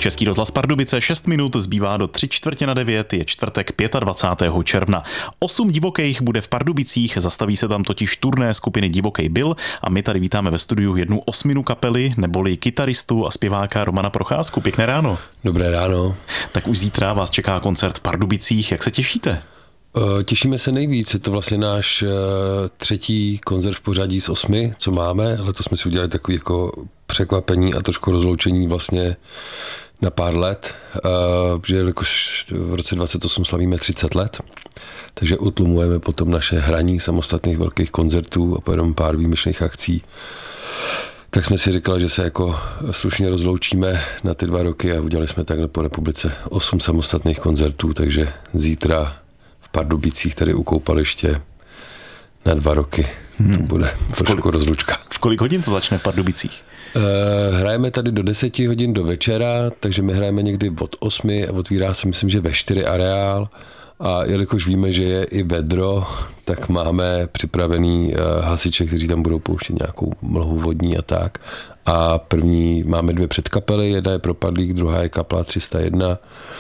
Český rozhlas Pardubice, 6 minut zbývá do 8:45, je čtvrtek 25. června. 8 divokých bude v Pardubicích, zastaví se tam totiž turné skupiny Divokej Bill a my tady vítáme ve studiu jednu osminu kapely, neboli kytaristu a zpěváka Romana Procházku. Pěkné ráno. Dobré ráno. Tak už zítra vás čeká koncert v Pardubicích, jak se těšíte? Těšíme se nejvíc, je to vlastně náš třetí koncert v pořadí z 8, co máme. Letos jsme si udělali takový jako překvapení a trošku rozloučení vlastně na pár let, protože jakož v roce 28 slavíme 30 let, takže utlumujeme potom naše hraní samostatných velkých koncertů a pojedeme pár výjimečných akcí. Tak jsme si říkali, že se jako slušně rozloučíme na ty 2 roky a udělali jsme takhle po republice 8 samostatných koncertů, takže zítra v Pardubicích tady u koupaliště na 2 roky. To bude trošku rozlučka. V kolik hodin to začne v Pardubicích? Hrajeme tady do 10 hodin do večera, takže my hrajeme někdy od 8 a otvírá se, myslím, že ve 4 areál. A jelikož víme, že je i vedro, tak máme připravený hasiče, kteří tam budou pouštět nějakou mlhu vodní a tak. A první máme 2 předkapely, jedna je Propadlík, druhá je kapela 301.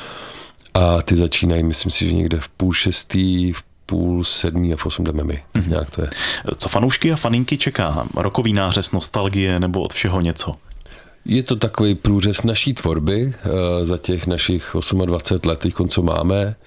A ty začínají, myslím si, že někde v 5:30, v 6:30 a v 8 jdeme my. Nějak to je. Co fanoušky a faninky čeká? Rokový nářez, nostalgie nebo od všeho něco? Je to takový průřez naší tvorby za těch našich 28 let, co máme.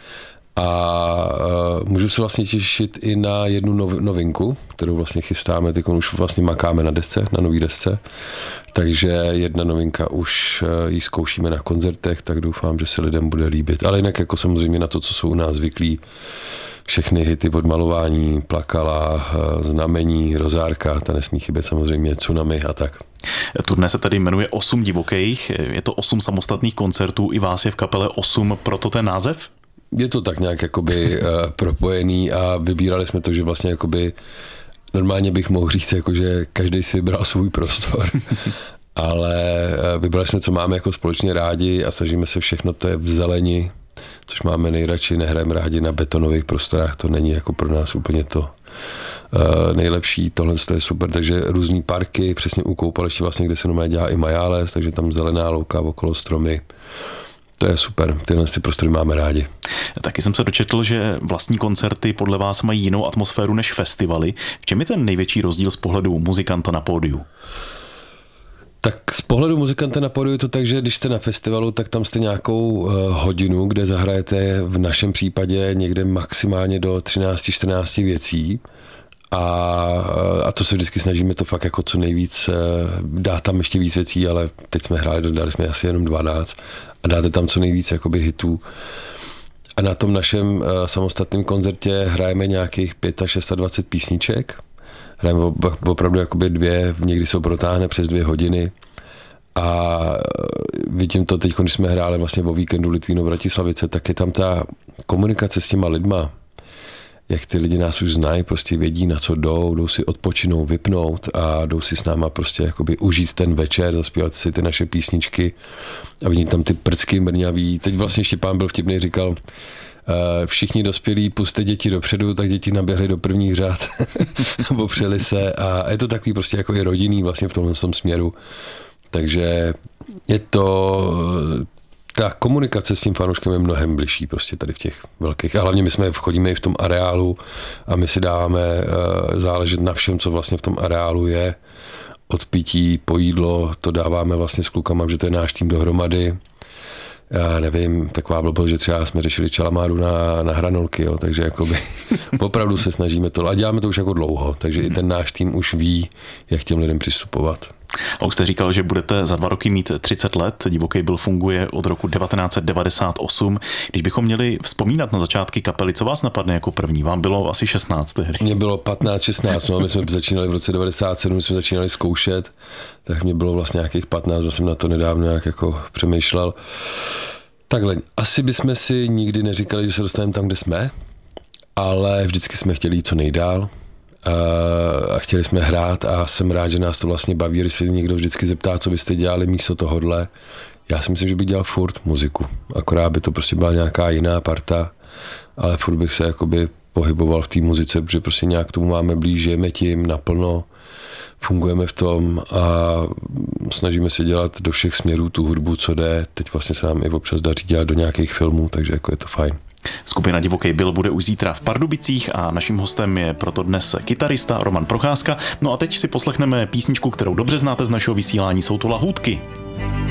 A můžu se vlastně těšit i na jednu novinku, kterou vlastně chystáme, teď už vlastně makáme na nový desce, takže jedna novinka už ji zkoušíme na koncertech, tak doufám, že se lidem bude líbit. Ale jinak jako samozřejmě na to, co jsou u nás zvyklí, všechny hity od Malování, Plakala, Znamení, Rozárka, ta nesmí chybět samozřejmě, Tsunami a tak. Turné se tady jmenuje 8 divokých, je to 8 samostatných koncertů, i vás je v kapele 8, proto ten název? Je to tak nějak jakoby propojený a vybírali jsme to, že vlastně jakoby normálně bych mohl říct, jako, že každý si vybral svůj prostor, ale vybrali jsme, co máme jako společně rádi a snažíme se všechno, to je v zeleni, což máme nejradši, nehrajeme rádi na betonových prostorách, to není jako pro nás úplně to nejlepší, tohle je super, takže různý parky, přesně u koupaliště vlastně, kde se normálně dělá i majáles, takže tam zelená louka, okolo stromy. To je super, tyhle prostory máme rádi. Taky jsem se dočetl, že vlastní koncerty podle vás mají jinou atmosféru než festivaly. V čem je ten největší rozdíl z pohledu muzikanta na pódiu? Tak z pohledu muzikanta na pódiu je to tak, že když jste na festivalu, tak tam jste nějakou hodinu, kde zahrajete v našem případě někde maximálně do 13-14 věcí. A to se vždycky snažíme to fakt jako co nejvíc, dát tam ještě víc věcí, ale teď jsme hráli, dali jsme asi jenom 12 a dáte tam co nejvíc jakoby hitů. A na tom našem samostatném koncertě hrajeme nějakých 25 písniček. Hrajeme opravdu jakoby 2, někdy se protáhne přes 2 hodiny. A vidím to teď, když jsme hráli vlastně o víkendu Litvínov Vratislavice, tak je tam ta komunikace s těma lidma, jak ty lidi nás už znají, prostě vědí, na co jdou si odpočinout, vypnout a jdou si s náma prostě jakoby užít ten večer, zaspívat si ty naše písničky a vidím tam ty prcky mrňaví. Teď vlastně Štěpán byl vtipný, říkal, všichni dospělí, puste děti dopředu, tak děti naběhly do prvních řad, opřeli se a je to takový prostě jako i rodinný vlastně v tomhle směru. Takže je to... Ta komunikace s tím fanouškem je mnohem bližší prostě tady v těch velkých. A hlavně my chodíme i v tom areálu a my si dáváme záležet na všem, co vlastně v tom areálu je. Od pití po jídlo, to dáváme vlastně s klukama, že to je náš tým dohromady. Já nevím, taková blbost, že třeba jsme řešili čalamáru na hranolky, jo, takže jakoby opravdu se snažíme to. A děláme to už jako dlouho, takže i ten náš tým už ví, jak těm lidem přistupovat. A už jste říkal, že budete za 2 roky mít 30 let. Divokej Bill funguje od roku 1998. Když bychom měli vzpomínat na začátky kapely, co vás napadne jako první? Vám bylo asi 16 tehdy. Mně bylo 15, 16, no, my jsme začínali v roce 97, jsme začínali zkoušet, tak mě bylo vlastně nějakých 15, že jsem na to nedávno nějak jako přemýšlel. Takhle, asi bychom si nikdy neříkali, že se dostaneme tam, kde jsme, ale vždycky jsme chtěli jít co nejdál. A chtěli jsme hrát a jsem rád, že nás to vlastně baví, když se někdo vždycky zeptá, co byste dělali místo tohodle. Já si myslím, že bych dělal furt muziku, akorát by to prostě byla nějaká jiná parta, ale furt bych se jakoby pohyboval v té muzice, protože prostě nějak k tomu máme blíž, žijeme tím naplno, fungujeme v tom a snažíme se dělat do všech směrů tu hudbu, co jde. Teď vlastně se nám i občas daří dělat do nějakých filmů, takže jako je to fajn. Skupina Divoký Bill bude už zítra v Pardubicích a naším hostem je proto dnes kytarista Roman Procházka. No a teď si poslechneme písničku, kterou dobře znáte z našeho vysílání, jsou to Lahůdky.